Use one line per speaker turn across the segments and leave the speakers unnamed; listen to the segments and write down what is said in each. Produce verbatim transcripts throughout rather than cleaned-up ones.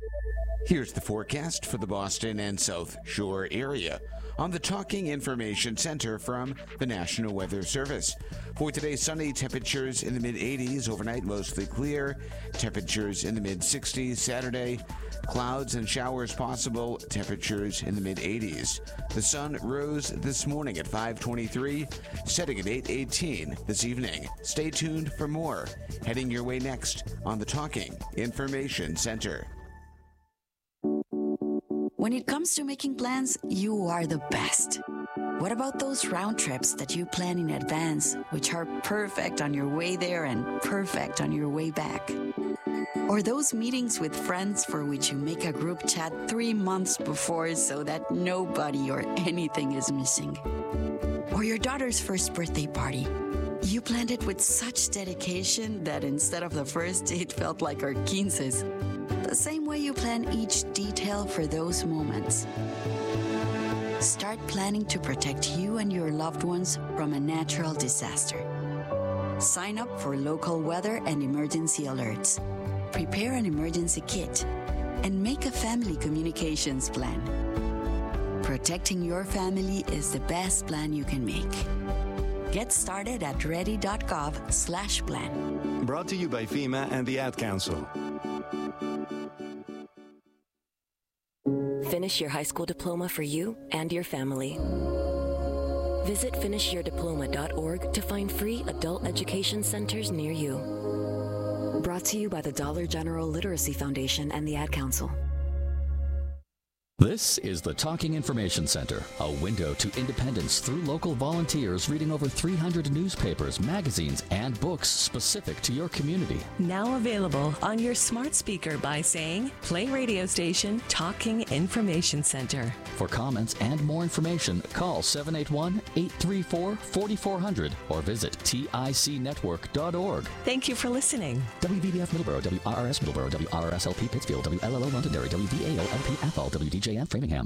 Here's the forecast for the Boston and South Shore area on the Talking Information Center from the National Weather Service. For today, sunny, temperatures in the mid eighties, overnight mostly clear, temperatures in the mid sixties. Saturday, clouds and showers possible, temperatures in the mid eighties. The sun rose this morning at five twenty-three, setting at eight eighteen this evening. Stay tuned for more. Heading your way next on the Talking Information Center.
When it comes to making plans, you are the best. What about those round trips that you plan in advance, which are perfect on your way there and perfect on your way back? Or those meetings with friends for which you make a group chat three months before so that nobody or anything is missing? Or your daughter's first birthday party. You planned it with such dedication that instead of the first, it felt like our quinces. The same way you plan each detail for those moments. Start planning to protect you and your loved ones from a natural disaster. Sign up for local weather and emergency alerts. Prepare an emergency kit and make a family communications plan. Protecting your family is the best plan you can make. Get started at ready.gov slash plan.
Brought to you by FEMA and the Ad Council.
Finish your high school diploma for you and your family. Visit finish your diploma dot org to find free adult education centers near you. Brought to you by the Dollar General Literacy Foundation and the Ad Council.
This is the Talking Information Center, a window to independence through local volunteers reading over three hundred newspapers, magazines, and books specific to your community.
Now available on your smart speaker by saying, play radio station Talking Information Center.
For comments and more information, call seven eight one, eight three four, four four zero zero or visit tic network dot org.
Thank you for listening.
W V B F Middleborough, W R R S Middleborough, W R R S L P Pittsfield, W L L O Londonderry, W V A O L P Athol, W D J M Framingham.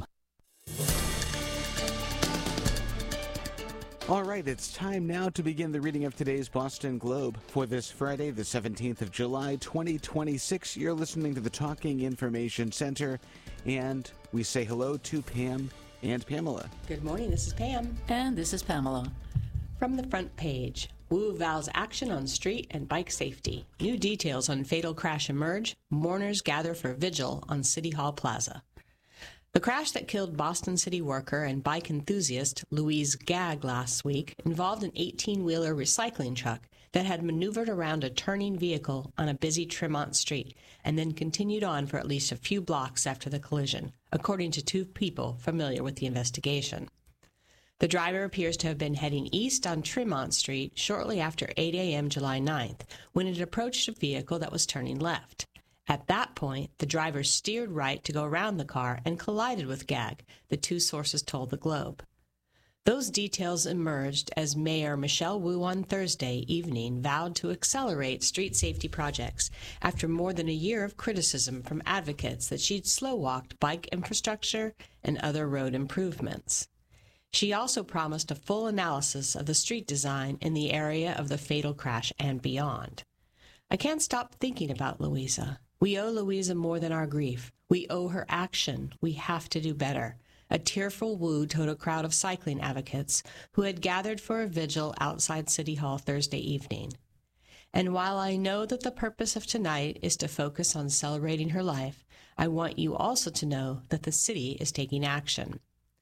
All right, it's time now to begin the reading of today's Boston Globe. For this Friday, the seventeenth of July, twenty twenty-six, you're listening to the Talking Information Center, and we say hello to Pam and Pamela.
Good morning, this is Pam.
And this is Pamela.
From the front page, Wu vows action on street and bike safety. New details on fatal crash emerge. Mourners gather for vigil on City Hall Plaza. The crash that killed Boston City worker and bike enthusiast Louise Gagg last week involved an eighteen-wheeler recycling truck that had maneuvered around a turning vehicle on a busy Tremont Street and then continued on for at least a few blocks after the collision, according to two people familiar with the investigation. The driver appears to have been heading east on Tremont Street shortly after eight a.m. July ninth when it approached a vehicle that was turning left. At that point, the driver steered right to go around the car and collided with Gagg, the two sources told the Globe. Those details emerged as Mayor Michelle Wu on Thursday evening vowed to accelerate street safety projects after more than a year of criticism from advocates that she'd slow-walked bike infrastructure and other road improvements. She also promised a full analysis of the street design in the area of the fatal crash and beyond. I can't stop thinking about Louisa. We owe Louisa more than our grief. We owe her action. We have to do better. A tearful Wu told a crowd of cycling advocates who had gathered for a vigil outside City Hall Thursday evening. And while I know that the purpose of tonight is to focus on celebrating her life, I want you also to know that the city is taking action.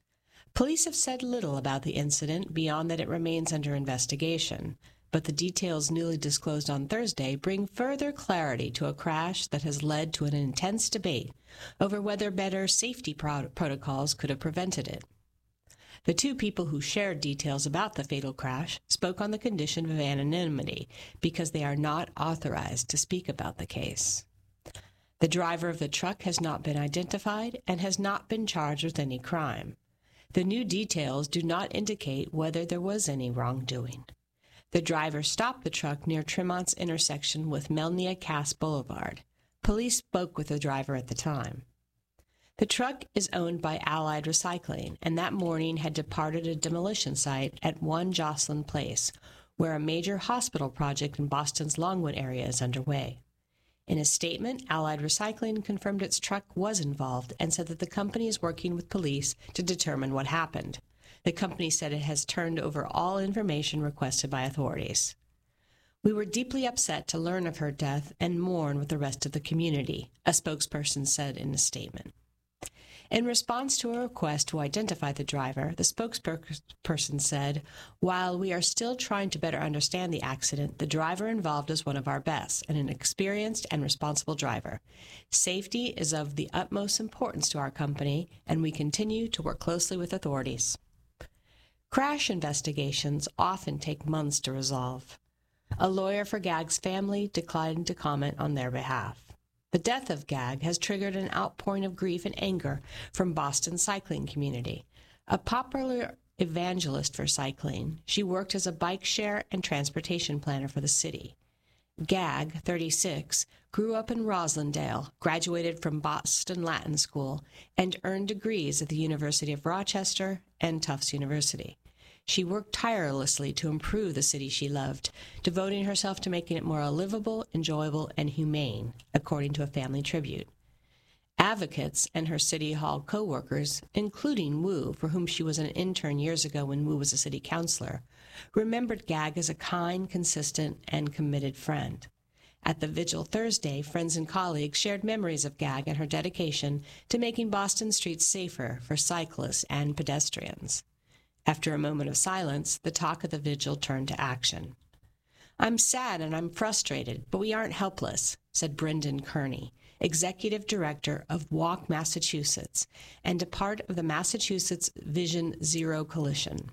Police have said little about the incident beyond that it remains under investigation, but the details newly disclosed on Thursday bring further clarity to a crash that has led to an intense debate over whether better safety pro- protocols could have prevented it. The two people who shared details about the fatal crash spoke on the condition of anonymity because they are not authorized to speak about the case. The driver of the truck has not been identified and has not been charged with any crime. The new details do not indicate whether there was any wrongdoing. The driver stopped the truck near Tremont's intersection with Melnia Cass Boulevard. Police spoke with the driver at the time. The truck is owned by Allied Recycling, and that morning had departed a demolition site at one Jocelyn Place, where a major hospital project in Boston's Longwood area is underway. In a statement, Allied Recycling confirmed its truck was involved and said that the company is working with police to determine what happened. The company said it has turned over all information requested by authorities. We were deeply upset to learn of her death and mourn with the rest of the community, a spokesperson said in a statement. In response to a request to identify the driver, the spokesperson said, "While we are still trying to better understand the accident, the driver involved is one of our best and an experienced and responsible driver. Safety is of the utmost importance to our company, and we continue to work closely with authorities." Crash investigations often take months to resolve. A lawyer for Gag's family declined to comment on their behalf. The death of Gag has triggered an outpouring of grief and anger from Boston's cycling community. A popular evangelist for cycling, she worked as a bike share and transportation planner for the city. Gag, thirty-six, grew up in Roslindale, graduated from Boston Latin School, and earned degrees at the University of Rochester and Tufts University. She worked tirelessly to improve the city she loved, devoting herself to making it more livable, enjoyable, and humane, according to a family tribute. Advocates and her City Hall co-workers, including Wu, for whom she was an intern years ago when Wu was a city councilor, remembered Gag as a kind, consistent, and committed friend. At the vigil Thursday, friends and colleagues shared memories of Gag and her dedication to making Boston streets safer for cyclists and pedestrians. After a moment of silence, the talk of the vigil turned to action. "I'm sad and I'm frustrated, but we aren't helpless," said Brendan Kearney, executive director of Walk Massachusetts and a part of the Massachusetts Vision Zero Coalition.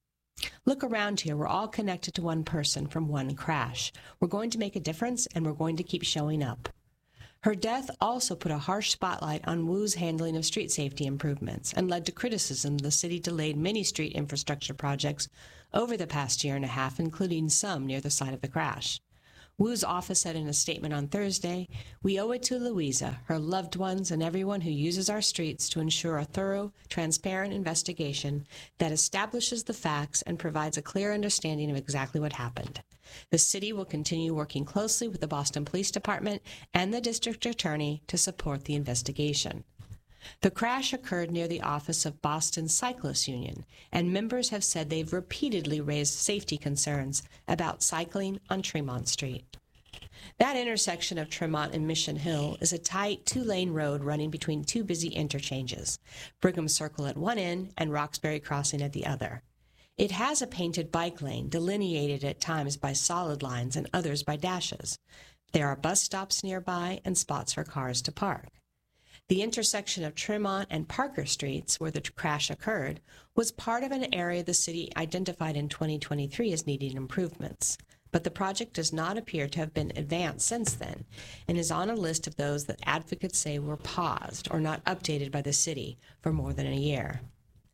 "Look around here. We're all connected to one person from one crash. We're going to make a difference, and we're going to keep showing up." Her death also put a harsh spotlight on Wu's handling of street safety improvements and led to criticism the city delayed many street infrastructure projects over the past year and a half, including some near the site of the crash. Wu's office said in a statement on Thursday, "We owe it to Louisa, her loved ones, and everyone who uses our streets to ensure a thorough, transparent investigation that establishes the facts and provides a clear understanding of exactly what happened. The city will continue working closely with the Boston Police Department and the district attorney to support the investigation." The crash occurred near the office of Boston Cyclists Union, and members have said they've repeatedly raised safety concerns about cycling on Tremont Street. That intersection of Tremont and Mission Hill is a tight two-lane road running between two busy interchanges, Brigham Circle at one end and Roxbury Crossing at the other. It has a painted bike lane, delineated at times by solid lines and others by dashes. There are bus stops nearby and spots for cars to park. The intersection of Tremont and Parker Streets, where the crash occurred, was part of an area the city identified in twenty twenty-three as needing improvements. But the project does not appear to have been advanced since then and is on a list of those that advocates say were paused or not updated by the city for more than a year.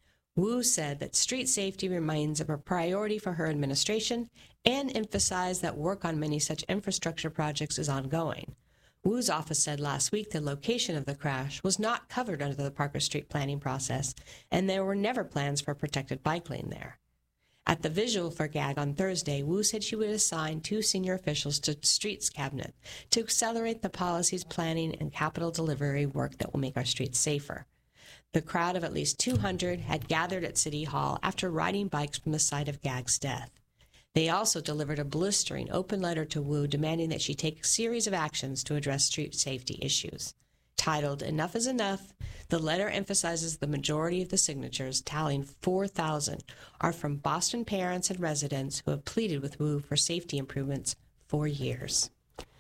Wu said that street safety remains a priority for her administration and emphasized that work on many such infrastructure projects is ongoing. Wu's office said last week the location of the crash was not covered under the Parker Street planning process, and there were never plans for a protected bike lane there. At the vigil for Gag on Thursday, Wu said she would assign two senior officials to Streets Cabinet to accelerate the policies, planning, and capital delivery work that will make our streets safer. The crowd of at least two hundred had gathered at City Hall after riding bikes from the site of Gag's death. They also delivered a blistering open letter to Wu demanding that she take a series of actions to address street safety issues. Titled "Enough is Enough," the letter emphasizes the majority of the signatures, tallying four thousand, are from Boston parents and residents who have pleaded with Wu for safety improvements for years.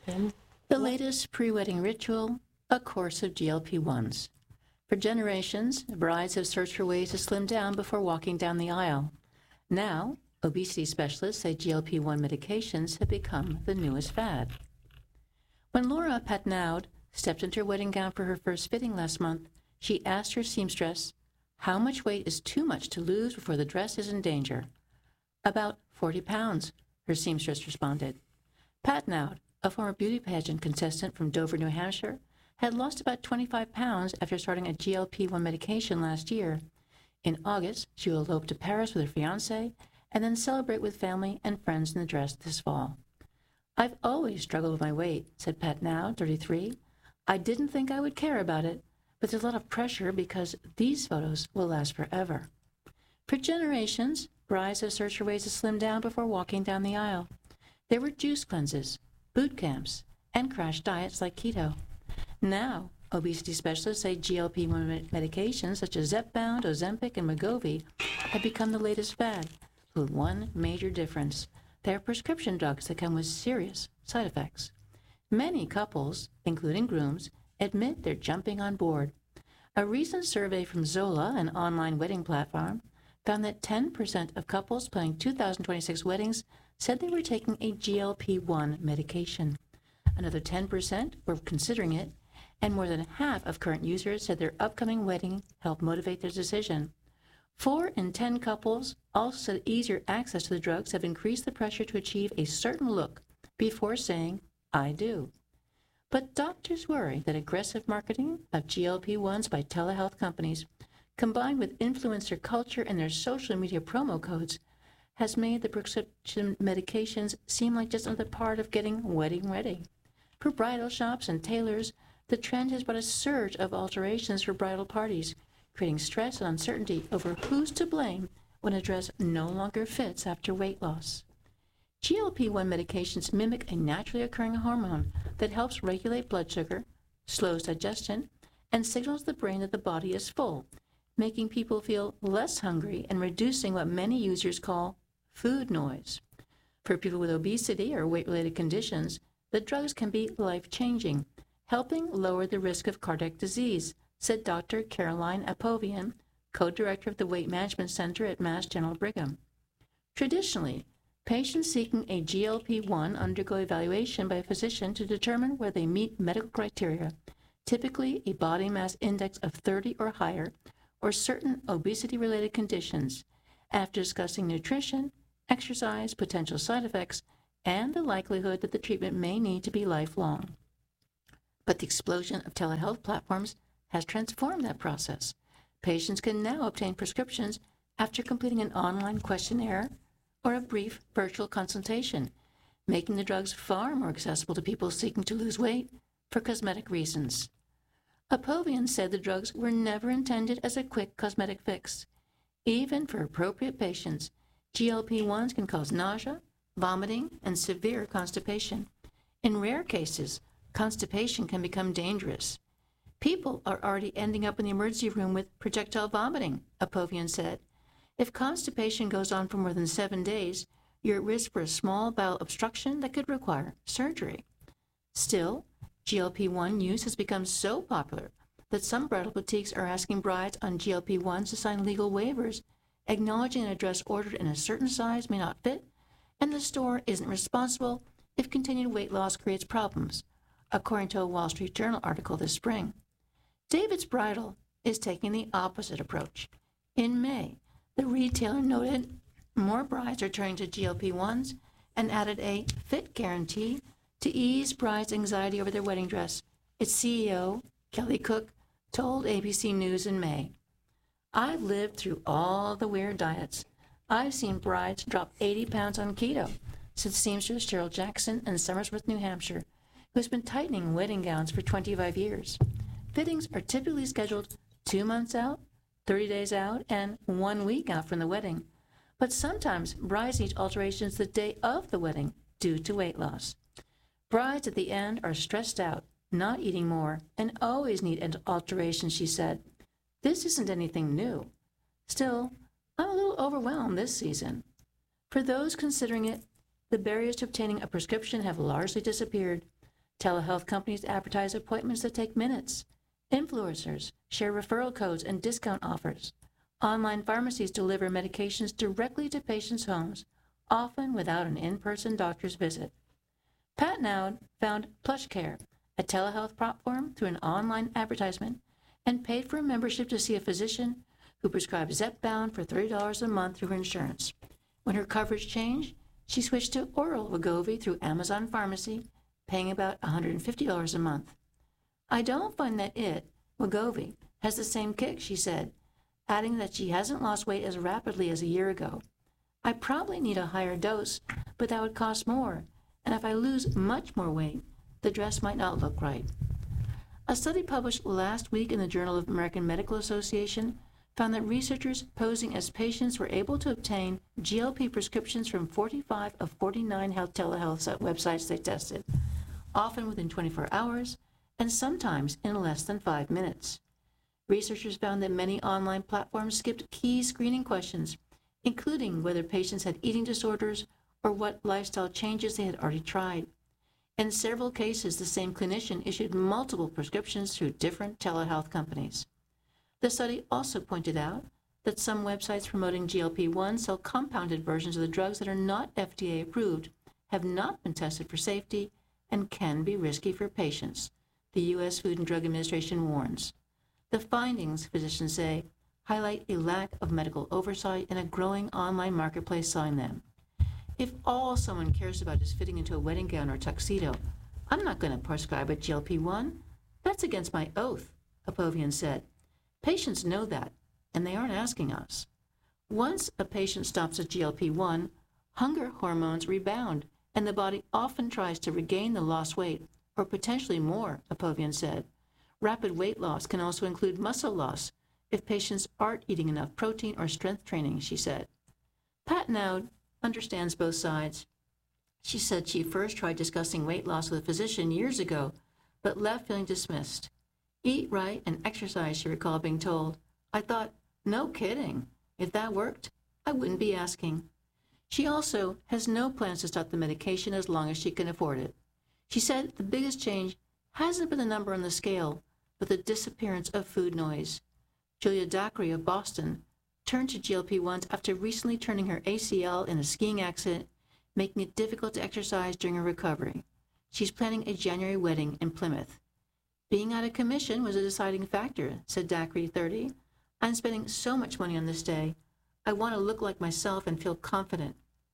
The latest pre-wedding ritual, a course of G L P ones. For generations, brides have searched for ways to slim down before walking down the aisle. Now, obesity specialists say G L P one medications have become the newest fad. When Laura Patnaud stepped into her wedding gown for her first fitting last month, she asked her seamstress, "How much weight is too much to lose before the dress is in danger?" "About forty pounds, her seamstress responded. Patnaud, a former beauty pageant contestant from Dover, New Hampshire, had lost about twenty-five pounds after starting a G L P one medication last year. In August, she will elope to Paris with her fiancé and then celebrate with family and friends in the dress this fall. I've always struggled with my weight, said Pat Now, thirty-three. I didn't think I would care about it, but there's a lot of pressure because these photos will last forever. For generations, brides have searched for ways to slim down before walking down the aisle. There were juice cleanses, boot camps, and crash diets like keto. Now, obesity specialists say G L P one medications such as Zepbound, Ozempic, and Wegovy have become the latest fad, with one major difference. They are prescription drugs that come with serious side effects. Many couples, including grooms, admit they're jumping on board. A recent survey from Zola, an online wedding platform, found that ten percent of couples planning two thousand twenty-six weddings said they were taking a G L P one medication. Another ten percent were considering it, and more than half of current users said their upcoming wedding helped motivate their decision. Four in ten couples also said easier access to the drugs have increased the pressure to achieve a certain look before saying, I do. But doctors worry that aggressive marketing of G L P ones by telehealth companies, combined with influencer culture and their social media promo codes, has made the prescription medications seem like just another part of getting wedding ready. For bridal shops and tailors, the trend has brought a surge of alterations for bridal parties, creating stress and uncertainty over who's to blame when a dress no longer fits after weight loss. G L P one medications mimic a naturally occurring hormone that helps regulate blood sugar, slows digestion, and signals the brain that the body is full, making people feel less hungry and reducing what many users call food noise. For people with obesity or weight-related conditions, the drugs can be life-changing, helping lower the risk of cardiac disease, said Doctor Caroline Apovian, co-director of the Weight Management Center at Mass General Brigham. Traditionally, patients seeking a G L P one undergo evaluation by a physician to determine whether they meet medical criteria, typically a body mass index of thirty or higher, or certain obesity-related conditions, after discussing nutrition, exercise, potential side effects, and the likelihood that the treatment may need to be lifelong. But the explosion of telehealth platforms has transformed that process. Patients can now obtain prescriptions after completing an online questionnaire or a brief virtual consultation, making the drugs far more accessible to people seeking to lose weight for cosmetic reasons. Apovian said the drugs were never intended as a quick cosmetic fix. Even for appropriate patients, G L P ones can cause nausea, vomiting, and severe constipation. In rare cases, constipation can become dangerous. People are already ending up in the emergency room with projectile vomiting, Apovian said. If constipation goes on for more than seven days, you're at risk for a small bowel obstruction that could require surgery. Still, G L P one use has become so popular that some bridal boutiques are asking brides on G L P ones to sign legal waivers, acknowledging that a dress ordered in a certain size may not fit, and the store isn't responsible if continued weight loss creates problems, according to a Wall Street Journal article this spring. David's Bridal is taking the opposite approach. In May, the retailer noted more brides are turning to G L P ones and added a fit guarantee to ease brides' anxiety over their wedding dress. Its C E O, Kelly Cook, told A B C News in May, I've lived through all the weird diets. I've seen brides drop eighty pounds on keto, said seamstress Cheryl Jackson in Somersworth, New Hampshire, who has been tightening wedding gowns for twenty-five years. Fittings are typically scheduled two months out, thirty days out, and one week out from the wedding. But sometimes brides need alterations the day of the wedding due to weight loss. Brides at the end are stressed out, not eating more, and always need alterations, she said. This isn't anything new. Still, I'm a little overwhelmed this season. For those considering it, the barriers to obtaining a prescription have largely disappeared. Telehealth companies advertise appointments that take minutes. Influencers share referral codes and discount offers. Online pharmacies deliver medications directly to patients' homes, often without an in-person doctor's visit. Pat Now found PlushCare, a telehealth platform, through an online advertisement and paid for a membership to see a physician who prescribed Zepbound for thirty dollars a month through her insurance. When her coverage changed, she switched to oral Wegovy through Amazon Pharmacy, paying about one hundred fifty dollars a month. I don't find that it, Wegovy, has the same kick, she said, adding that she hasn't lost weight as rapidly as a year ago. I probably need a higher dose, but that would cost more, and if I lose much more weight, the dress might not look right. A study published last week in the Journal of American Medical Association found that researchers posing as patients were able to obtain G L P prescriptions from forty-five of forty-nine health telehealth websites they tested, often within twenty-four hours, and sometimes in less than five minutes. Researchers found that many online platforms skipped key screening questions, including whether patients had eating disorders or what lifestyle changes they had already tried. In several cases, the same clinician issued multiple prescriptions through different telehealth companies. The study also pointed out that some websites promoting G L P one sell compounded versions of the drugs that are not F D A approved, have not been tested for safety, and can be risky for patients, the U S Food and Drug Administration warns. The findings, physicians say, highlight a lack of medical oversight and a growing online marketplace selling them. If all someone cares about is fitting into a wedding gown or tuxedo, I'm not going to prescribe a G L P one. That's against my oath, Apovian said. Patients know that, and they aren't asking us. Once a patient stops a G L P one, hunger hormones rebound, and the body often tries to regain the lost weight, or potentially more, Apovian said. Rapid weight loss can also include muscle loss if patients aren't eating enough protein or strength training, she said. Pat Nowd understands both sides. She said she first tried discussing weight loss with a physician years ago, but left feeling dismissed. Eat right and exercise, she recalled being told. I thought, no kidding. If that worked, I wouldn't be asking. She also has no plans to stop the medication as long as she can afford it. She said the biggest change hasn't been the number on the scale, but the disappearance of food noise. Julia Dacre of Boston turned to G L P ones after recently turning her A C L in a skiing accident, making it difficult to exercise during her recovery. She's planning a January wedding in Plymouth. Being out of commission was a deciding factor, said Dacre, thirty. I'm spending so much money on this day. I want to look like myself and feel confident.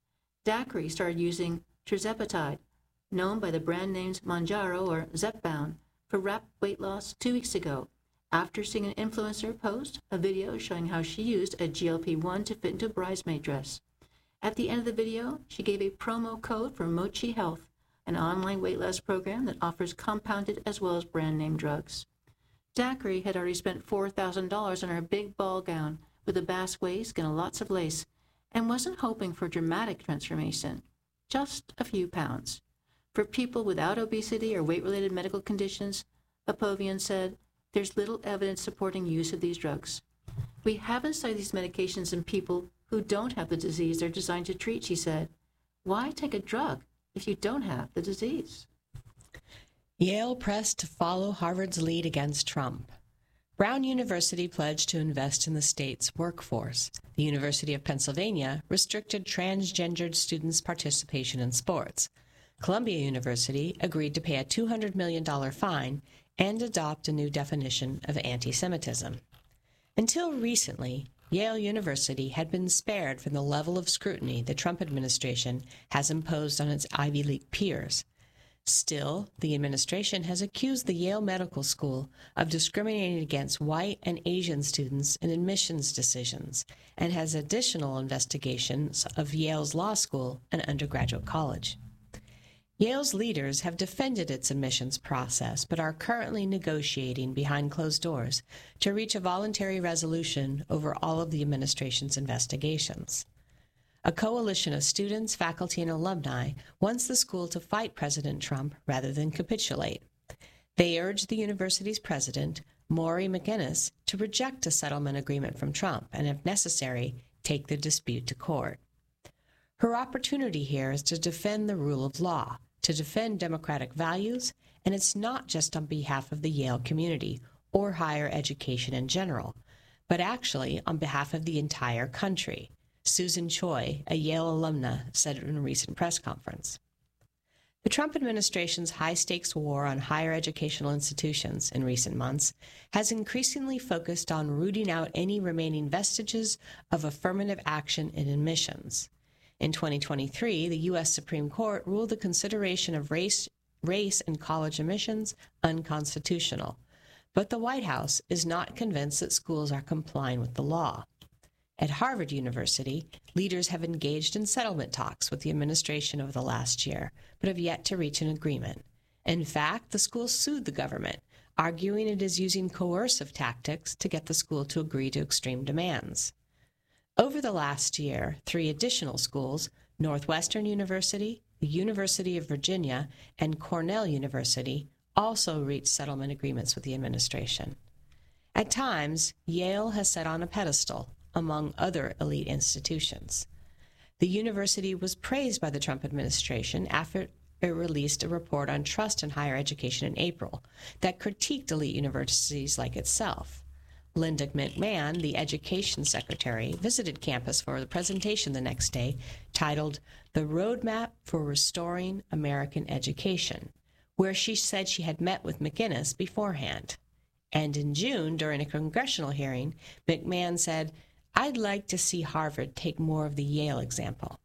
Dacre started using tirzepatide, known by the brand names Mounjaro or Zepbound, for rapid weight loss two weeks ago, after seeing an influencer post a video showing how she used a G L P one to fit into a bridesmaid dress. At the end of the video, she gave a promo code for Mochi Health, an online weight loss program that offers compounded as well as brand name drugs. Dacre had already spent four thousand dollars on her big ball gown with a basque waist and lots of lace, and wasn't hoping for dramatic transformation, just a few pounds. For people without obesity or weight-related medical conditions, Apovian said, there's little evidence supporting use of these drugs. We haven't studied these medications in people who don't have the disease they're designed to treat, she said. Why take a drug if you don't have the disease?
Yale pressed to follow Harvard's lead against Trump. Brown University pledged to invest in the state's workforce. The University of Pennsylvania restricted transgendered students' participation in sports. Columbia University agreed to pay a two hundred million dollars fine and adopt a new definition of anti-Semitism. Until recently, Yale University had been spared from the level of scrutiny the Trump administration has imposed on its Ivy League peers. Still, the administration has accused the Yale Medical School of discriminating against white and Asian students in admissions decisions, and has additional investigations of Yale's law school and undergraduate college. Yale's leaders have defended its admissions process, but are currently negotiating behind closed doors to reach a voluntary resolution over all of the administration's investigations. A coalition of students, faculty, and alumni wants the school to fight President Trump rather than capitulate. They urge the university's president, Maury McGinnis, to reject a settlement agreement from Trump and, if necessary, take the dispute to court. Her opportunity here is to defend the rule of law, to defend democratic values, and it's not just on behalf of the Yale community or higher education in general, but actually on behalf of the entire country, Susan Choi, a Yale alumna, said in a recent press conference. The Trump administration's high-stakes war on higher educational institutions in recent months has increasingly focused on rooting out any remaining vestiges of affirmative action in admissions. In twenty twenty-three, the U S Supreme Court ruled the consideration of race, race in college admissions unconstitutional, but the White House is not convinced that schools are complying with the law. At Harvard University, leaders have engaged in settlement talks with the administration over the last year, but have yet to reach an agreement. In fact, the school sued the government, arguing it is using coercive tactics to get the school to agree to extreme demands. Over the last year, three additional schools, Northwestern University, the University of Virginia, and Cornell University, also reached settlement agreements with the administration. At times, Yale has sat on a pedestal among other elite institutions. The university was praised by the Trump administration after it released a report on trust in higher education in April that critiqued elite universities like itself. Linda McMahon, the education secretary, visited campus for the presentation the next day titled The Roadmap for Restoring American Education, where she said she had met with McInnes beforehand. And in June, during a congressional hearing, McMahon said, "I'd like to see Harvard take more of the Yale example."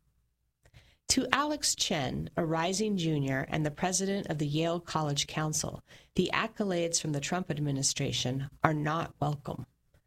To Alex Chen, a rising junior and the president of the Yale College Council, the accolades from the Trump administration are not welcome.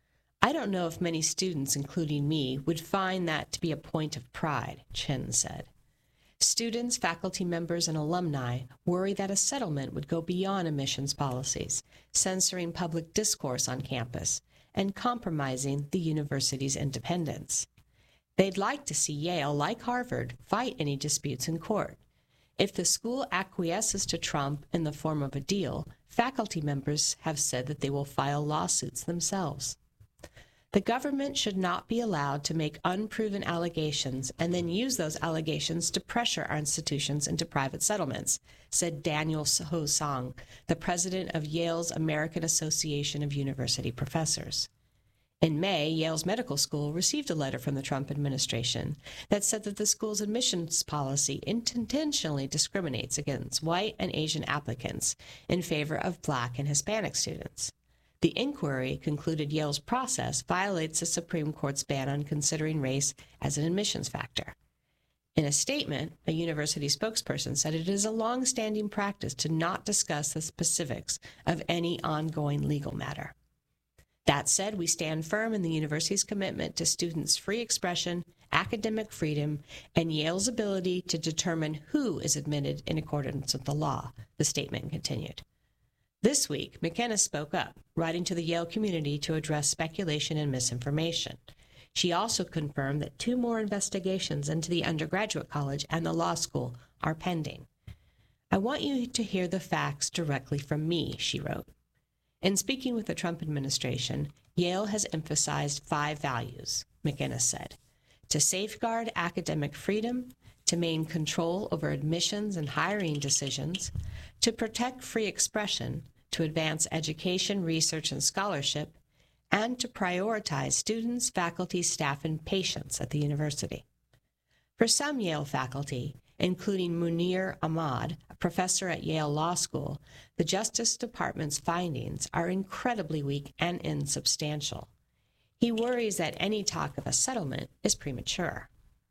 "I don't know if many students, including me, would find that to be a point of pride," Chen said. Students, faculty members, and alumni worry that a settlement would go beyond admissions policies, censoring public discourse on campus, and compromising the university's independence. They'd like to see Yale, like Harvard, fight any disputes in court. If the school acquiesces to Trump in the form of a deal, faculty members have said that they will file lawsuits themselves. The government should not be allowed to make unproven allegations and then use those allegations to pressure our institutions into private settlements, said Daniel Ho Song, the president of Yale's American Association of University Professors. In May, Yale's medical school received a letter from the Trump administration that said that the school's admissions policy intentionally discriminates against white and Asian applicants in favor of Black and Hispanic students. The inquiry concluded Yale's process violates the Supreme Court's ban on considering race as an admissions factor. In a statement, a university spokesperson said it is a long-standing practice to not discuss the specifics of any ongoing legal matter. That said, we stand firm in the university's commitment to students' free expression, academic freedom, and Yale's ability to determine who is admitted in accordance with the law, the statement continued. This week, McInnes spoke up, writing to the Yale community to address speculation and misinformation. She also confirmed that two more investigations into the undergraduate college and the law school are pending. "I want you to hear the facts directly from me," she wrote. In speaking with the Trump administration, Yale has emphasized five values, McInnes said: to safeguard academic freedom, to maintain control over admissions and hiring decisions, to protect free expression, to advance education, research, and scholarship, and to prioritize students, faculty, staff, and patients at the university. For some Yale faculty, including Munir Ahmad, a professor at Yale Law School, the Justice Department's findings are incredibly weak and insubstantial. He worries that any talk of a settlement is premature.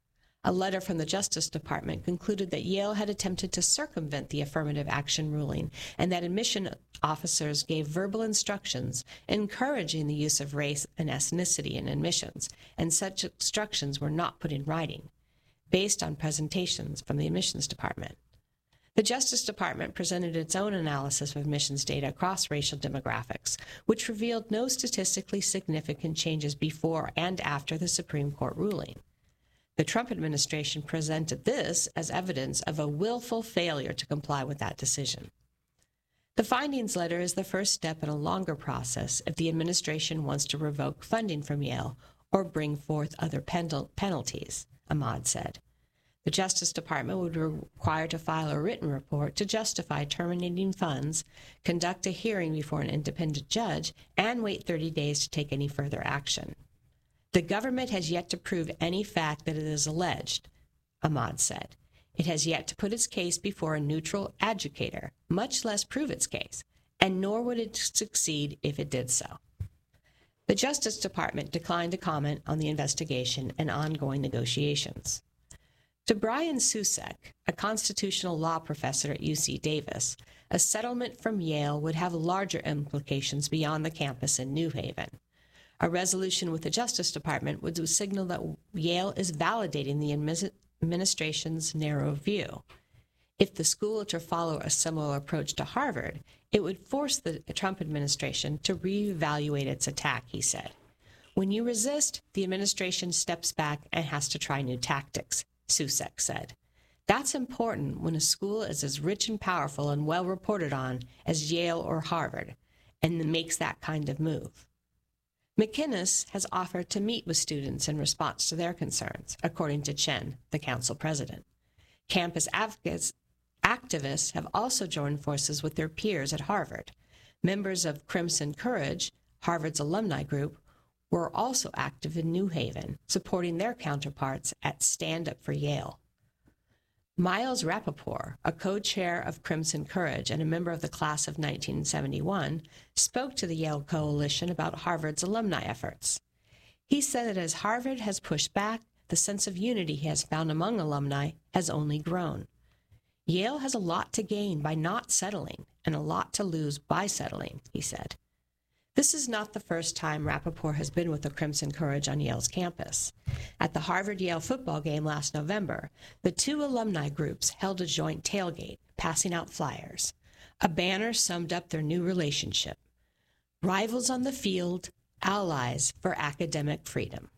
A letter from the Justice Department concluded that Yale had attempted to circumvent the affirmative action ruling and that admission officers gave verbal instructions encouraging the use of race and ethnicity in admissions, and such instructions were not put in writing, based on presentations from the admissions department. The Justice Department presented its own analysis of admissions data across racial demographics, which revealed no statistically significant changes before and after the Supreme Court ruling. The Trump administration presented this as evidence of a willful failure to comply with that decision. The findings letter is the first step in a longer process if the administration wants to revoke funding from Yale or bring forth other penalties, Ahmad said. The Justice Department would be required to file a written report to justify terminating funds, conduct a hearing before an independent judge, and wait thirty days to take any further action. The government has yet to prove any fact that it is alleged, Ahmad said. It has yet to put its case before a neutral adjudicator, much less prove its case, and nor would it succeed if it did so. The Justice Department declined to comment on the investigation and ongoing negotiations. To Brian Susek, a constitutional law professor at U C Davis, a settlement from Yale would have larger implications beyond the campus in New Haven. A resolution with the Justice Department would signal that Yale is validating the administration's narrow view. If the school were to follow a similar approach to Harvard, it would force the Trump administration to reevaluate its attack, he said. When you resist, the administration steps back and has to try new tactics, Susek said. That's important when a school is as rich and powerful and well reported on as Yale or Harvard, and makes that kind of move. McInnes has offered to meet with students in response to their concerns, according to Chen, the council president. Campus advocates, activists have also joined forces with their peers at Harvard. Members of Crimson Courage, Harvard's alumni group, were also active in New Haven, supporting their counterparts at Stand Up for Yale. Miles Rappaport, a co-chair of Crimson Courage and a member of the class of nineteen seventy-one, spoke to the Yale Coalition about Harvard's alumni efforts. He said that as Harvard has pushed back, the sense of unity he has found among alumni has only grown. Yale has a lot to gain by not settling and a lot to lose by settling, he said. This is not the first time Rappaport has been with the Crimson Courage on Yale's campus. At the Harvard-Yale football game last November, the two alumni groups held a joint tailgate, passing out flyers. A banner summed up their new relationship. Rivals on the field, allies for academic freedom.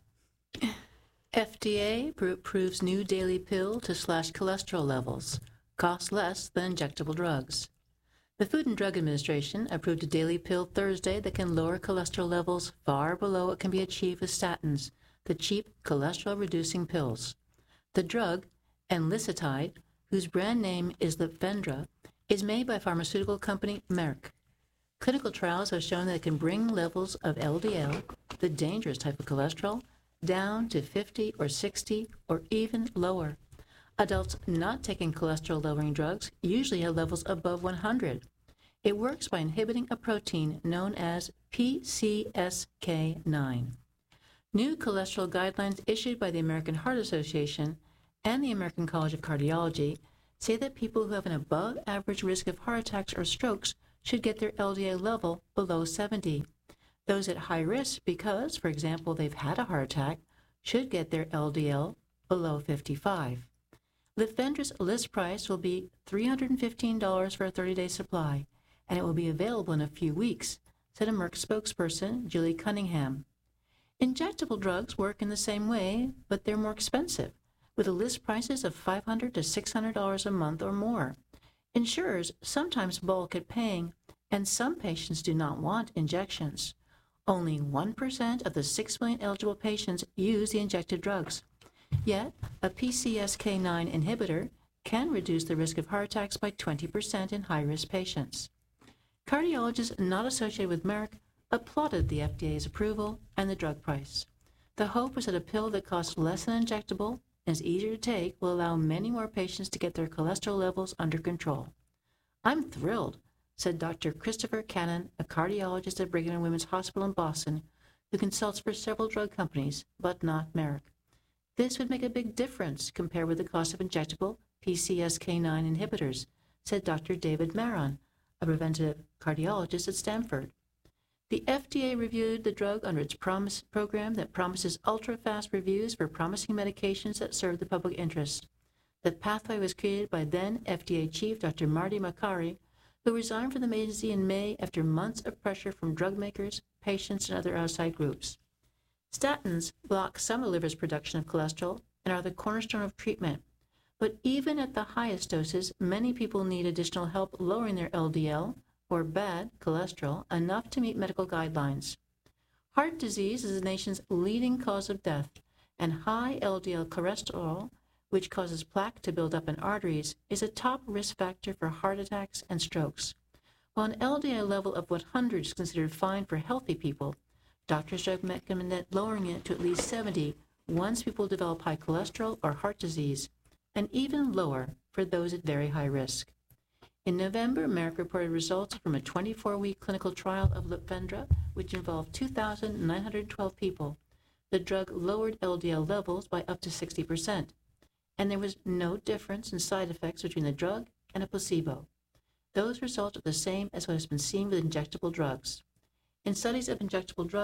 F D A approves new daily pill to slash cholesterol levels. Costs less than injectable drugs. The Food and Drug Administration approved a daily pill Thursday that can lower cholesterol levels far below what can be achieved with statins, the cheap cholesterol-reducing pills. The drug, enlicitide, whose brand name is Lipvendra, is made by pharmaceutical company Merck. Clinical trials have shown that it can bring levels of L D L, the dangerous type of cholesterol, down to fifty or sixty or even lower. Adults not taking cholesterol-lowering drugs usually have levels above one hundred. It works by inhibiting a protein known as P C S K nine. New cholesterol guidelines issued by the American Heart Association and the American College of Cardiology say that people who have an above-average risk of heart attacks or strokes should get their L D L level below seventy. Those at high risk because, for example, they've had a heart attack, should get their L D L below fifty-five. Lipvendra's list price will be three hundred fifteen dollars for a thirty-day supply, and it will be available in a few weeks, said a Merck spokesperson, Julie Cunningham. Injectable drugs work in the same way, but they're more expensive, with list prices of five hundred dollars to six hundred dollars a month or more. Insurers sometimes balk at paying, and some patients do not want injections. Only one percent of the six million eligible patients use the injected drugs. Yet, a P C S K nine inhibitor can reduce the risk of heart attacks by twenty percent in high-risk patients. Cardiologists not associated with Merck applauded the F D A's approval and the drug price. The hope was that a pill that costs less than injectable and is easier to take will allow many more patients to get their cholesterol levels under control. I'm thrilled, said Doctor Christopher Cannon, a cardiologist at Brigham and Women's Hospital in Boston, who consults for several drug companies, but not Merck. This would make a big difference compared with the cost of injectable P C S K nine inhibitors, said Doctor David Maron, a preventive cardiologist at Stanford. The F D A reviewed the drug under its PROMISE program that promises ultra-fast reviews for promising medications that serve the public interest. The pathway was created by then F D A Chief Doctor Marty Makary, who resigned from the agency in May after months of pressure from drug makers, patients, and other outside groups. Statins block some of the liver's production of cholesterol and are the cornerstone of treatment. But even at the highest doses, many people need additional help lowering their L D L, or bad cholesterol, enough to meet medical guidelines. Heart disease is the nation's leading cause of death, and high L D L cholesterol, which causes plaque to build up in arteries, is a top risk factor for heart attacks and strokes. While an L D L level of one hundred is considered fine for healthy people, doctors recommend lowering it to at least seventy once people develop high cholesterol or heart disease, and even lower for those at very high risk. In November, Merck reported results from a twenty-four week clinical trial of Lipvendra, which involved two thousand nine hundred twelve people. The drug lowered L D L levels by up to sixty percent, and there was no difference in side effects between the drug and a placebo. Those results are the same as what has been seen with injectable drugs. In studies of injectable drugs,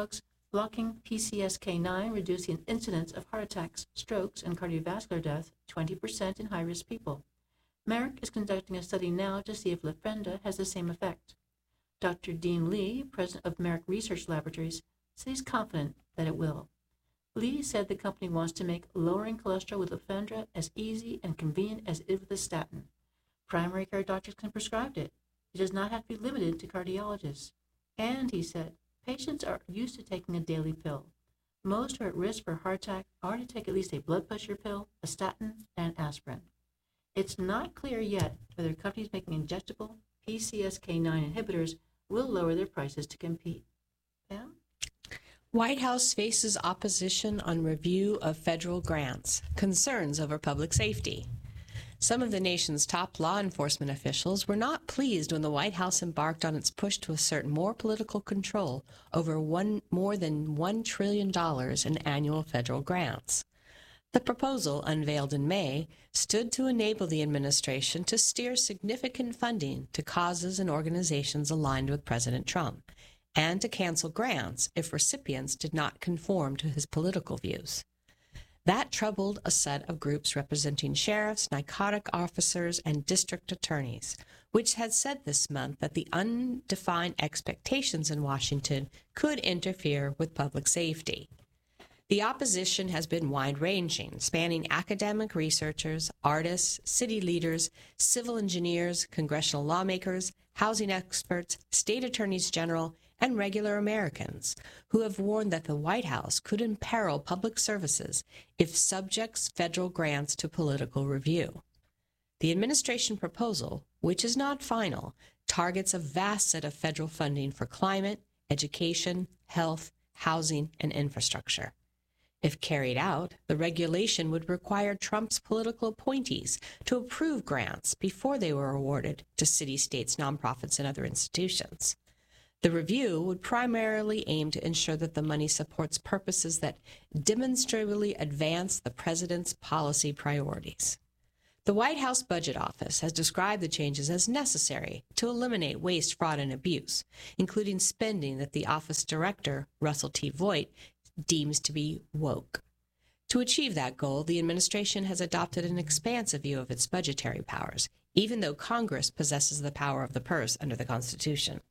blocking P C S K nine reduced the incidence of heart attacks, strokes, and cardiovascular death twenty percent in high-risk people. Merck is conducting a study now to see if Lafrenda has the same effect. Doctor Dean Lee, president of Merck Research Laboratories, said he's confident that it will. Lee said the company wants to make lowering cholesterol with Lafrenda as easy and convenient as it is with a statin. Primary care doctors can prescribe it. It does not have to be limited to cardiologists. And, he said, patients are used to taking a daily pill. Most who are at risk for a heart attack already take at least a blood pressure pill, a statin, and aspirin. It's not clear yet whether companies making injectable P C S K nine inhibitors will lower their prices to compete. Pam?
White House faces opposition on review of federal grants, concerns over public safety. Some of the nation's top law enforcement officials were not pleased when the White House embarked on its push to assert more political control over one, more than one trillion dollars in annual federal grants. The proposal, unveiled in May, stood to enable the administration to steer significant funding to causes and organizations aligned with President Trump, and to cancel grants if recipients did not conform to his political views. That troubled a set of groups representing sheriffs, narcotic officers, and district attorneys, which had said this month that the undefined expectations in Washington could interfere with public safety. The opposition has been wide-ranging, spanning academic researchers, artists, city leaders, civil engineers, congressional lawmakers, housing experts, state attorneys general, and regular Americans, who have warned that the White House could imperil public services if subjects federal grants to political review. The administration proposal, which is not final, targets a vast set of federal funding for climate, education, health, housing, and infrastructure. If carried out, the regulation would require Trump's political appointees to approve grants before they were awarded to cities, states, nonprofits, and other institutions. The review would primarily aim to ensure that the money supports purposes that demonstrably advance the president's policy priorities. The White House Budget Office has described the changes as necessary to eliminate waste, fraud, and abuse, including spending that the office director, Russell T. Voigt, deems to be woke. To achieve that goal, the administration has adopted an expansive view of its budgetary powers, even though Congress possesses the power of the purse under the Constitution.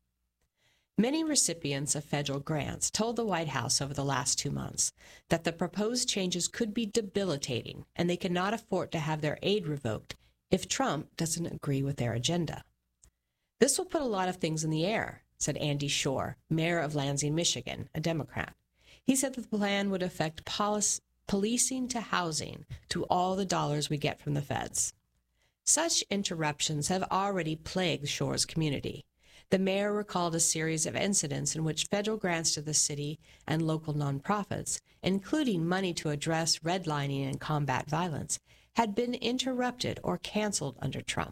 Many recipients of federal grants told the White House over the last two months that the proposed changes could be debilitating and they cannot afford to have their aid revoked if Trump doesn't agree with their agenda. This will put a lot of things in the air, said Andy Shore, mayor of Lansing, Michigan, a Democrat. He said that the plan would affect policy, policing to housing to all the dollars we get from the feds. Such interruptions have already plagued Shore's community. The mayor recalled a series of incidents in which federal grants to the city and local nonprofits, including money to address redlining and combat violence, had been interrupted or canceled under Trump.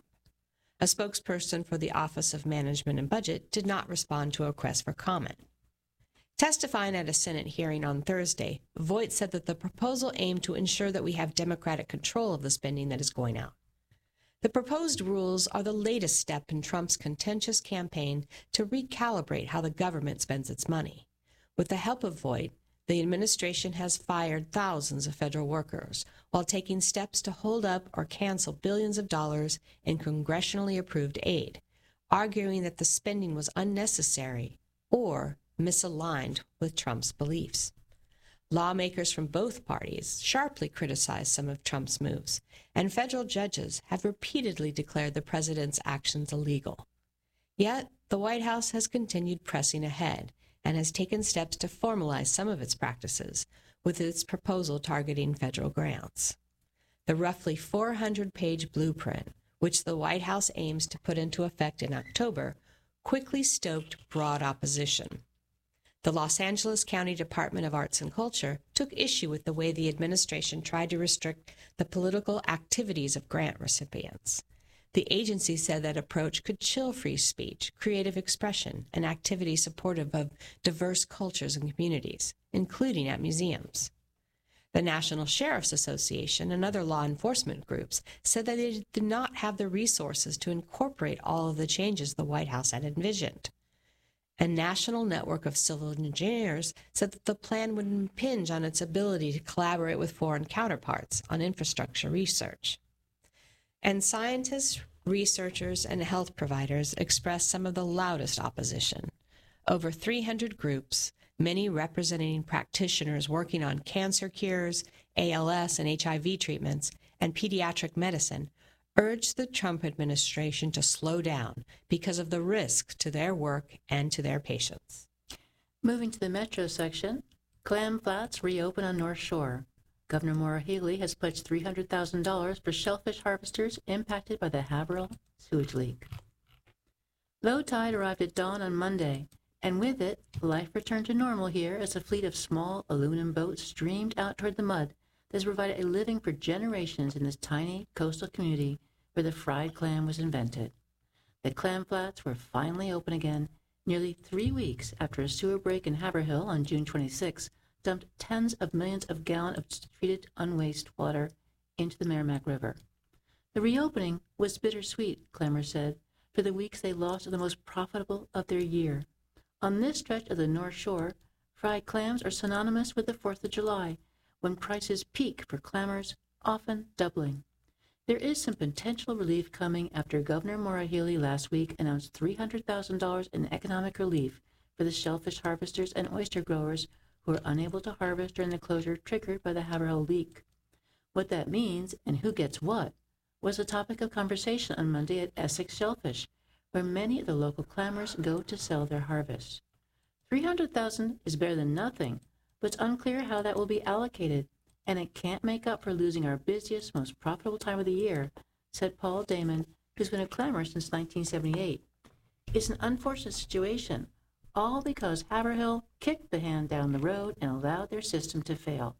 A spokesperson for the Office of Management and Budget did not respond to a request for comment. Testifying at a Senate hearing on Thursday, Voigt said that the proposal aimed to ensure that we have democratic control of the spending that is going out. The proposed rules are the latest step in Trump's contentious campaign to recalibrate how the government spends its money. With the help of Voigt, the administration has fired thousands of federal workers while taking steps to hold up or cancel billions of dollars in congressionally approved aid, arguing that the spending was unnecessary or misaligned with Trump's beliefs. Lawmakers from both parties sharply criticized some of Trump's moves, and federal judges have repeatedly declared the president's actions illegal. Yet, the White House has continued pressing ahead and has taken steps to formalize some of its practices with its proposal targeting federal grants. The roughly four hundred page blueprint, which the White House aims to put into effect in October, quickly stoked broad opposition. The Los Angeles County Department of Arts and Culture took issue with the way the administration tried to restrict the political activities of grant recipients. The agency said that approach could chill free speech, creative expression, and activities supportive of diverse cultures and communities, including at museums. The National Sheriff's Association and other law enforcement groups said that they did not have the resources to incorporate all of the changes the White House had envisioned. A national network of civil engineers said that the plan would impinge on its ability to collaborate with foreign counterparts on infrastructure research. And scientists, researchers, and health providers expressed some of the loudest opposition. Over three hundred groups, many representing practitioners working on cancer cures, A L S and H I V treatments, and pediatric medicine, urged the Trump administration to slow down because of the risk to their work and to their patients.
Moving to the metro section, clam flats reopen on North Shore. Governor Maura Healey has pledged three hundred thousand dollars for shellfish harvesters impacted by the Haverhill sewage leak. Low tide arrived at dawn on Monday, and with it, life returned to normal here as a fleet of small aluminum boats streamed out toward the mud that has provided a living for generations in this tiny coastal community where the fried clam was invented. The clam flats were finally open again, nearly three weeks after a sewer break in Haverhill on June twenty-sixth dumped tens of millions of gallons of treated unwaste water into the Merrimack River. The reopening was bittersweet, clammers said, for the weeks they lost the most profitable of their year. On this stretch of the North Shore, fried clams are synonymous with the fourth of July, when prices peak for clammers, often doubling. There is some potential relief coming after Governor Maura Healey last week announced three hundred thousand dollars in economic relief for the shellfish harvesters and oyster growers who are unable to harvest during the closure triggered by the Haverhill leak. What that means and who gets what was the topic of conversation on Monday at Essex Shellfish, where many of the local clammers go to sell their harvest. three hundred thousand dollars is better than nothing, but it's unclear how that will be allocated, and it can't make up for losing our busiest, most profitable time of the year, said Paul Damon, who's been a clammer since nineteen seventy-eight. It's an unfortunate situation, all because Haverhill kicked the hand down the road and allowed their system to fail.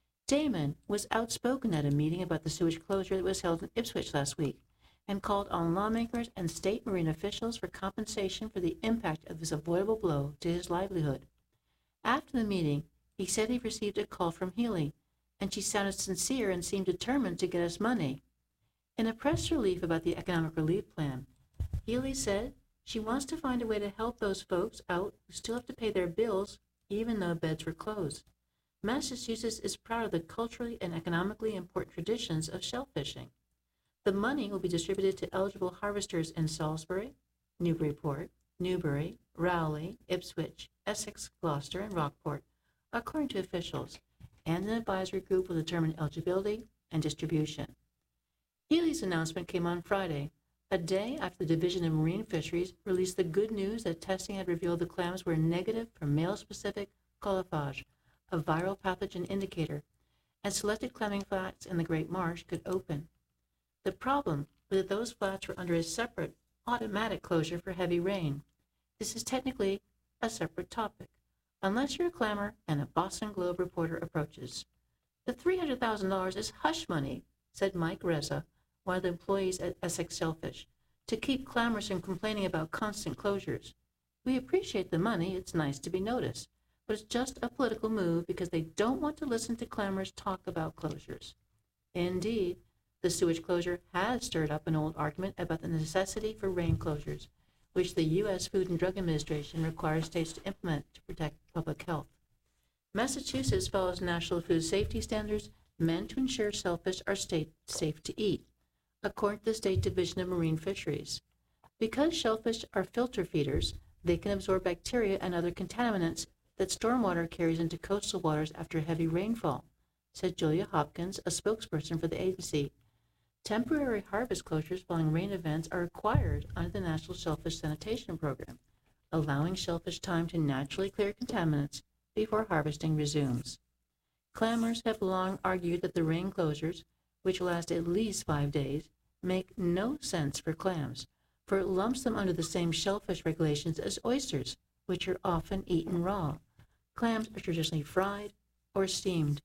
Damon was outspoken at a meeting about the sewage closure that was held in Ipswich last week and called on lawmakers and state marine officials for compensation for the impact of this avoidable blow to his livelihood. After the meeting, he said he received a call from Healey, and she sounded sincere and seemed determined to get us money. In a press relief about the economic relief plan, Healey said she wants to find a way to help those folks out who still have to pay their bills even though beds were closed. Massachusetts is proud of the culturally and economically important traditions of shellfishing. The money will be distributed to eligible harvesters in Salisbury, Newburyport, Newbury, Rowley, Ipswich, Essex, Gloucester, and Rockport, according to officials, and an advisory group will determine eligibility and distribution. Healey's announcement came on Friday, a day after the Division of Marine Fisheries released the good news that testing had revealed the clams were negative for male-specific coliphage, a viral pathogen indicator, and selected clamming flats in the Great Marsh could open. The problem was that those flats were under a separate, automatic closure for heavy rain. This is technically a separate topic, unless you're a clammer and a Boston Globe reporter approaches. The three hundred thousand dollars is hush money, said Mike Reza, one of the employees at Essex Shellfish, to keep clammers from complaining about constant closures. We appreciate the money, it's nice to be noticed, but it's just a political move because they don't want to listen to clammers talk about closures. Indeed, the sewage closure has stirred up an old argument about the necessity for rain closures, which the U S Food and Drug Administration requires states to implement to protect public health. Massachusetts follows national food safety standards meant to ensure shellfish are state safe to eat, according to the State Division of Marine Fisheries. Because shellfish are filter feeders, they can absorb bacteria and other contaminants that stormwater carries into coastal waters after heavy rainfall, said Julia Hopkins, a spokesperson for the agency. Temporary harvest closures following rain events are required under the National Shellfish Sanitation Program, allowing shellfish time to naturally clear contaminants before harvesting resumes. Clammers have long argued that the rain closures, which last at least five days, make no sense for clams, for it lumps them under the same shellfish regulations as oysters, which are often eaten raw. Clams are traditionally fried or steamed.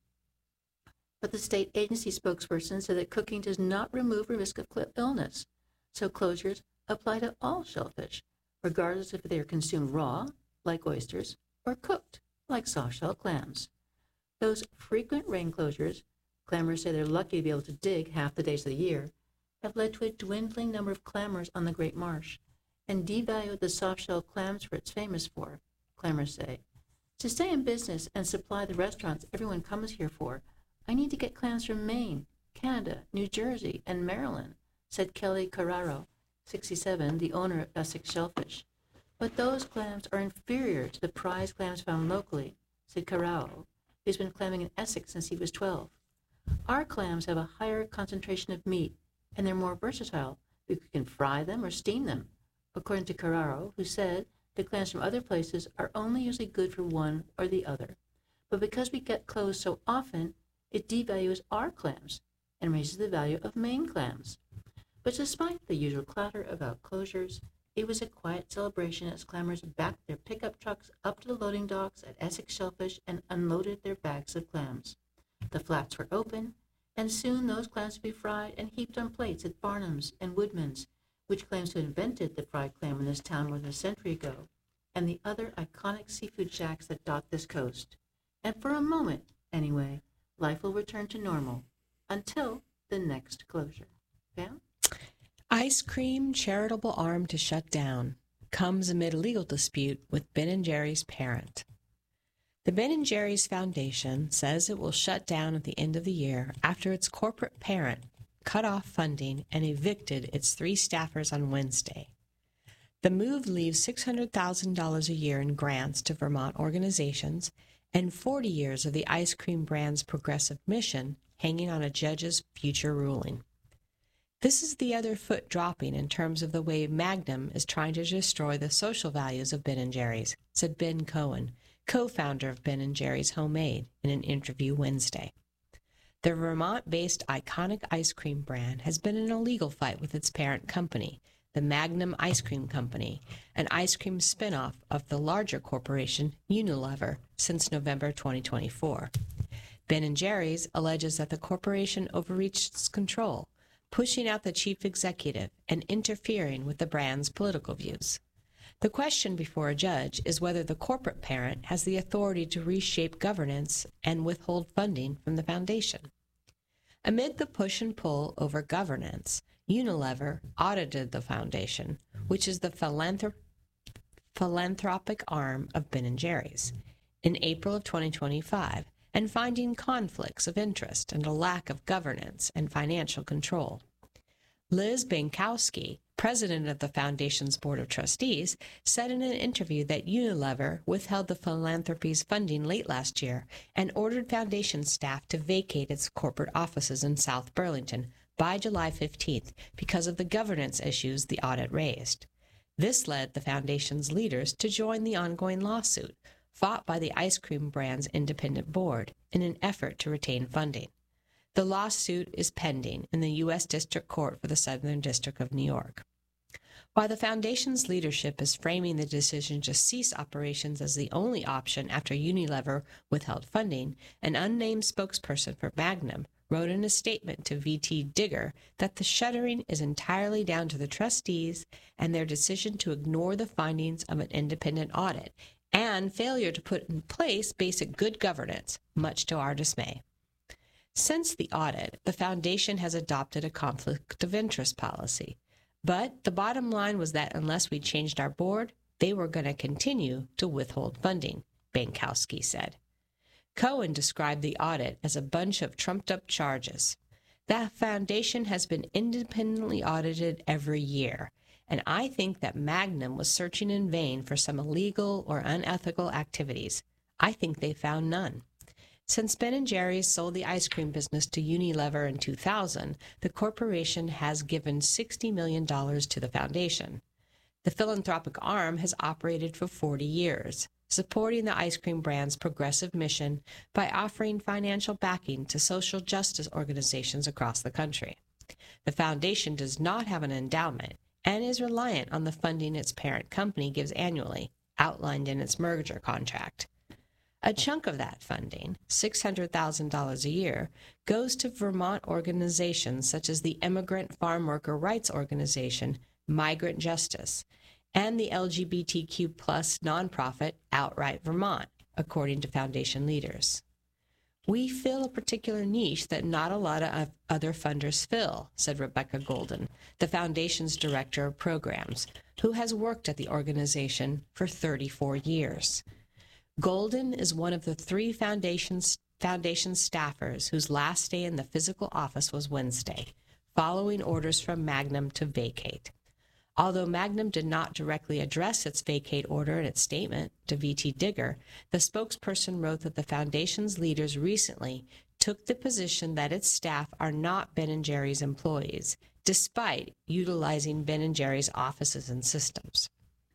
But the state agency spokesperson said that cooking does not remove the risk of illness, so closures apply to all shellfish, regardless if they are consumed raw, like oysters, or cooked, like soft-shell clams. Those frequent rain closures, clammers say they're lucky to be able to dig half the days of the year, have led to a dwindling number of clammers on the Great Marsh, and devalued the soft-shell clams for it's famous for, clammers say. To stay in business and supply the restaurants everyone comes here for, I need to get clams from Maine, Canada, New Jersey, and Maryland, said Kelly Carraro, sixty-seven, the owner of Essex Shellfish. But those clams are inferior to the prized clams found locally, said Carraro, who's been clamming in Essex since he was twelve. Our clams have a higher concentration of meat, and they're more versatile. We can fry them or steam them, according to Carraro, who said the clams from other places are only usually good for one or the other. But because we get closed so often, it devalues our clams and raises the value of Maine clams. But despite the usual clatter about closures, it was a quiet celebration as clammers backed their pickup trucks up to the loading docks at Essex Shellfish and unloaded their bags of clams. The flats were open, and soon those clams would be fried and heaped on plates at Barnum's and Woodman's, which claims to have invented the fried clam in this town more than a century ago, and the other iconic seafood shacks that dot this coast. And for a moment, anyway, life will return to normal until the next closure. Pam?
Ice cream charitable arm to shut down comes amid a legal dispute with Ben and Jerry's parent. The Ben and Jerry's Foundation says it will shut down at the end of the year after its corporate parent cut off funding and evicted its three staffers on Wednesday. The move leaves six hundred thousand dollars a year in grants to Vermont organizations and forty years of the ice cream brand's progressive mission hanging on a judge's future ruling. This is the other foot dropping in terms of the way Magnum is trying to destroy the social values of Ben and Jerry's, said Ben Cohen, co-founder of Ben and Jerry's Homemade, in an interview Wednesday. The Vermont-based iconic ice cream brand has been in a legal fight with its parent company, the Magnum Ice Cream Company, an ice cream spinoff of the larger corporation Unilever, since November twenty twenty-four. Ben and Jerry's alleges that the corporation overreached its control, pushing out the chief executive and interfering with the brand's political views. The question before a judge is whether the corporate parent has the authority to reshape governance and withhold funding from the foundation. Amid the push and pull over governance, Unilever audited the foundation, which is the philanthrop- philanthropic arm of Ben and Jerry's, in April of twenty twenty-five, and finding conflicts of interest and a lack of governance and financial control. Liz Bankowski, president of the foundation's board of trustees, said in an interview that Unilever withheld the philanthropy's funding late last year and ordered foundation staff to vacate its corporate offices in South Burlington by July fifteenth because of the governance issues the audit raised. This led the foundation's leaders to join the ongoing lawsuit, fought by the ice cream brand's independent board, in an effort to retain funding. The lawsuit is pending in the U S District Court for the Southern District of New York. While the foundation's leadership is framing the decision to cease operations as the only option after Unilever withheld funding, an unnamed spokesperson for Magnum wrote in a statement to V T Digger that the shuttering is entirely down to the trustees and their decision to ignore the findings of an independent audit and failure to put in place basic good governance, much to our dismay. Since the audit, the foundation has adopted a conflict of interest policy. But the bottom line was that unless we changed our board, they were going to continue to withhold funding, Bankowski said. Cohen described the audit as a bunch of trumped-up charges. The foundation has been independently audited every year, and I think that Magnum was searching in vain for some illegal or unethical activities. I think they found none. Since Ben and Jerry's sold the ice cream business to Unilever in two thousand, the corporation has given sixty million dollars to the foundation. The philanthropic arm has operated for forty years, supporting the ice cream brand's progressive mission by offering financial backing to social justice organizations across the country. The foundation does not have an endowment and is reliant on the funding its parent company gives annually, outlined in its merger contract. A chunk of that funding, six hundred thousand dollars a year, goes to Vermont organizations such as the Immigrant Farm Worker Rights Organization, Migrant Justice, and the L G B T Q plus nonprofit Outright Vermont, according to foundation leaders. We fill a particular niche that not a lot of other funders fill, said Rebecca Golden, the foundation's director of programs, who has worked at the organization for thirty-four years. Golden is one of the three foundation's, foundation staffers whose last day in the physical office was Wednesday, following orders from Magnum to vacate. Although Magnum did not directly address its vacate order in its statement to V T Digger, the spokesperson wrote that the foundation's leaders recently took the position that its staff are not Ben and Jerry's employees, despite utilizing Ben and Jerry's offices and systems.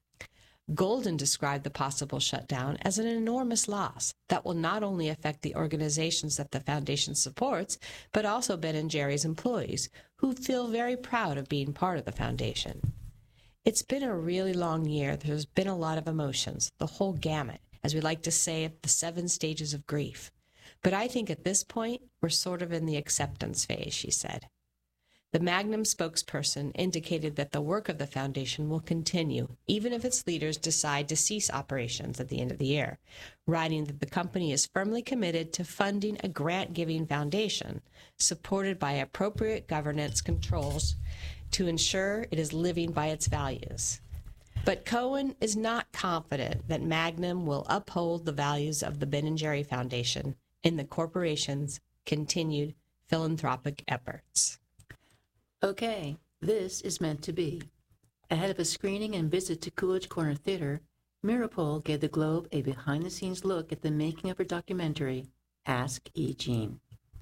Golden described the possible shutdown as an enormous loss that will not only affect the organizations that the foundation supports, but also Ben and Jerry's employees, who feel very proud of being part of the foundation. It's been a really long year. There's been a lot of emotions, the whole gamut, as we like to say, of the seven stages of grief. But I think at this point, we're sort of in the acceptance phase, she said. The Magnum spokesperson indicated that the work of the foundation will continue, even if its leaders decide to cease operations at the end of the year, writing that the company is firmly committed to funding a grant-giving foundation supported by appropriate governance controls to ensure it is living by its values. But Cohen is not confident that Magnum will uphold the values of the Ben and Jerry Foundation in the corporation's continued philanthropic efforts.
Okay, this is meant to be. Ahead of a screening and visit to Coolidge Corner Theater, Meeropol gave the Globe a behind-the-scenes look at the making of her documentary, Ask E. Jean.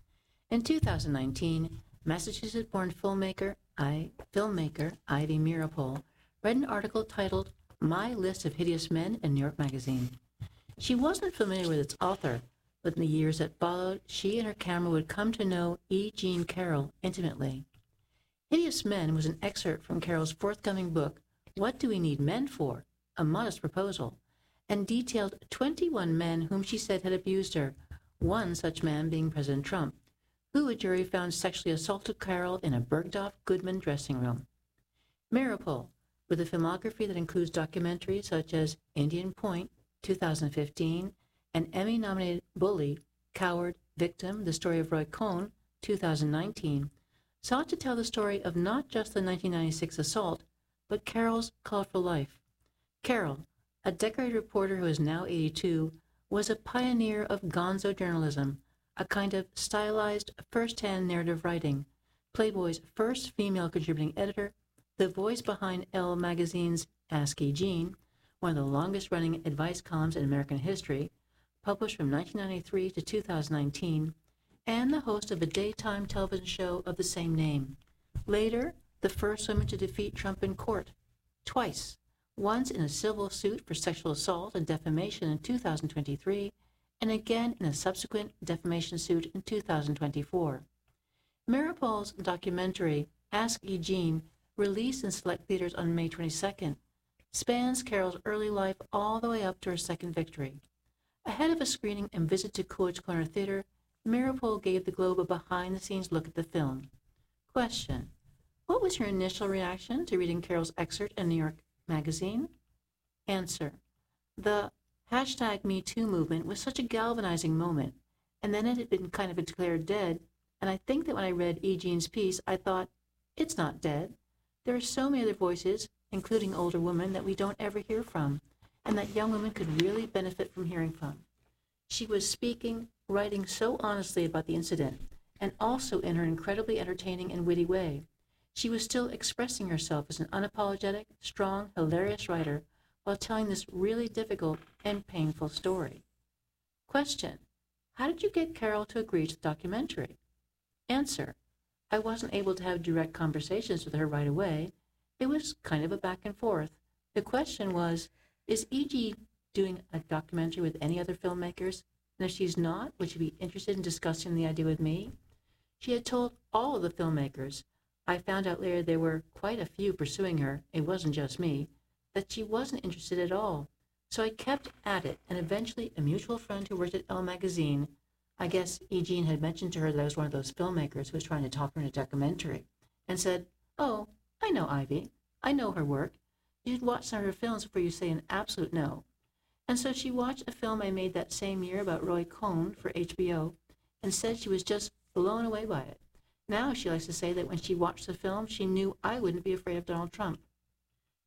In two thousand nineteen, Massachusetts-born filmmaker, I, filmmaker Ivy Meeropol read an article titled My List of Hideous Men in New York Magazine. She wasn't familiar with its author, but in the years that followed, she and her camera would come to know E. Jean Carroll intimately. Hideous Men was an excerpt from Carroll's forthcoming book, What Do We Need Men For? A Modest Proposal, and detailed twenty-one men whom she said had abused her, one such man being President Trump, who a jury found sexually assaulted Carroll in a Bergdorf Goodman dressing room. Meeropol, with a filmography that includes documentaries such as Indian Point, two thousand fifteen, and Emmy-nominated Bully, Coward, Victim, The Story of Roy Cohn, two thousand nineteen, sought to tell the story of not just the nineteen ninety-six assault, but Carroll's colorful life. Carroll, a decorated reporter who is now eighty-two, was a pioneer of gonzo journalism, a kind of stylized first-hand narrative writing, Playboy's first female contributing editor, the voice behind Elle magazine's Ask E. Jean, one of the longest-running advice columns in American history, published from nineteen ninety-three to two thousand nineteen, and the host of a daytime television show of the same name. Later, the first woman to defeat Trump in court, twice, once in a civil suit for sexual assault and defamation in two thousand twenty-three, and again in a subsequent defamation suit in two thousand twenty-four. Meeropol's documentary, Ask E. Jean, released in select theaters on May twenty-second, spans Carroll's early life all the way up to her second victory. Ahead of a screening and visit to Coolidge Corner Theater, Meeropol gave the Globe a behind-the-scenes look at the film. Question: what was your initial reaction to reading Carroll's excerpt in New York Magazine? Answer: the hashtag Me Too movement was such a galvanizing moment, and then it had been kind of declared dead, and I think that when I read E. Jean's piece, I thought, it's not dead. There are so many other voices, including older women, that we don't ever hear from, and that young women could really benefit from hearing from. She was speaking, writing so honestly about the incident, and also in her incredibly entertaining and witty way. She was still expressing herself as an unapologetic, strong, hilarious writer while telling this really difficult and painful story. Question: how did you get Carroll to agree to the documentary? Answer: I wasn't able to have direct conversations with her right away. It was kind of a back and forth. The question was, is E G doing a documentary with any other filmmakers? And if she's not, would she be interested in discussing the idea with me? She had told all of the filmmakers, I found out later there were quite a few pursuing her, it wasn't just me, that she wasn't interested at all. So I kept at it, and eventually a mutual friend who worked at Elle magazine, I guess E. Jean had mentioned to her that I was one of those filmmakers who was trying to talk her into a documentary, and said, oh, I know Ivy. I know her work. You should watch some of her films before you say an absolute no. And so she watched a film I made that same year about Roy Cohn for H B O and said she was just blown away by it. Now she likes to say that when she watched the film, she knew I wouldn't be afraid of Donald Trump.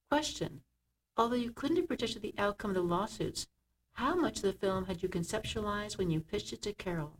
Question. Although you couldn't have predicted the outcome of the lawsuits, how much of the film had you conceptualized when you pitched it to Carol?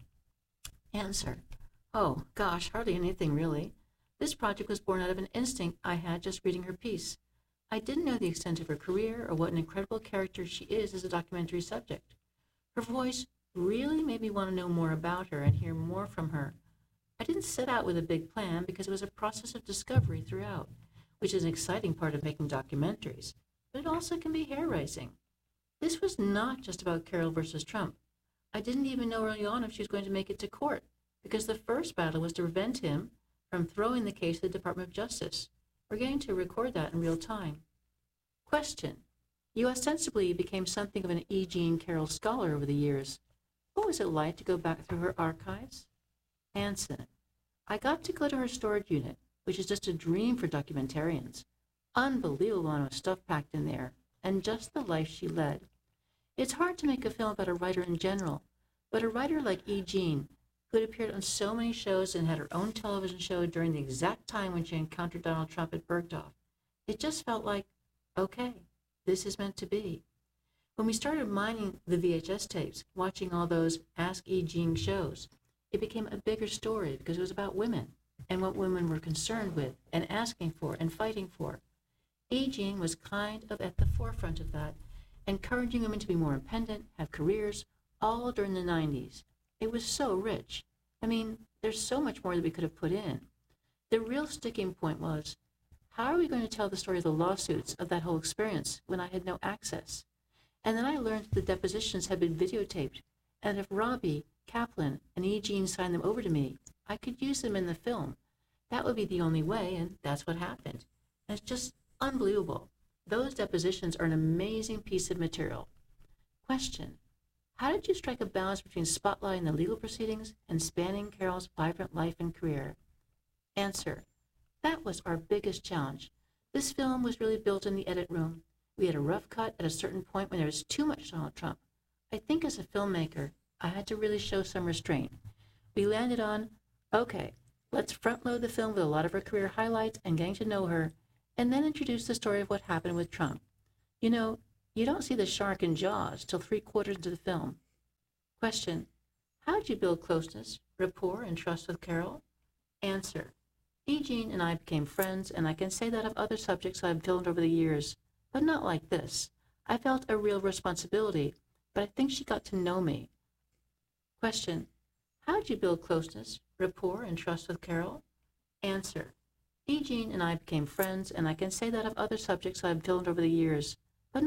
Answer. Oh, gosh, hardly anything really. This project was born out of an instinct I had just reading her piece. I didn't know the extent of her career or what an incredible character she is as a documentary subject. Her voice really made me want to know more about her and hear more from her. I didn't set out with a big plan because it was a process of discovery throughout, which is an exciting part of making documentaries, but it also can be hair-raising. This was not just about Carol versus Trump. I didn't even know early on if she was going to make it to court, because the first battle was to prevent him from throwing the case to the Department of Justice. We're going to record that in real time. Question. You ostensibly became something of an E. Jean Carroll scholar over the years. What was it like to go back through her archives? Answer. I got to go to her storage unit, which is just a dream for documentarians. Unbelievable amount of stuff packed in there, and just the life she led. It's hard to make a film about a writer in general, but a writer like E. Jean, who had appeared on so many shows and had her own television show during the exact time when she encountered Donald Trump at Bergdorf, it just felt like, okay, this is meant to be. When we started mining the V H S tapes, watching all those Ask E. Jean shows, it became a bigger story because it was about women and what women were concerned with and asking for and fighting for. E. Jean was kind of at the forefront of that, encouraging women to be more independent, have careers, all during the nineties. It was so rich. I mean, there's so much more that we could have put in. The real sticking point was, how are we going to tell the story of the lawsuits of that whole experience when I had no access? And then I learned that the depositions had been videotaped, and if Robbie, Kaplan, and E. Jean signed them over to me, I could use them in the film. That would be the only way, and that's what happened. And it's just unbelievable. Those depositions are an amazing piece of material. Question. How did you strike a balance between spotlighting the legal proceedings and spanning Carol's vibrant life and career? Answer. That was our biggest challenge. This film was really built in the edit room. We had a rough cut at a certain point when there was too much Donald Trump. I think as a filmmaker, I had to really show some restraint. We landed on, okay, let's front load the film with a lot of her career highlights and getting to know her, and then introduce the story of what happened with Trump. You know, you don't see the shark in Jaws till three quarters into the film. Question. How did you build closeness, rapport, and trust with Carol? Answer. E. Jean and I became friends, and I can say that of other subjects I've filmed over the years, but not like this. I felt a real responsibility, but I think she got to know me. Question. How did you build closeness, rapport, and trust with Carol? Answer. E. Jean and I became friends, and I can say that of other subjects I've filmed over the years,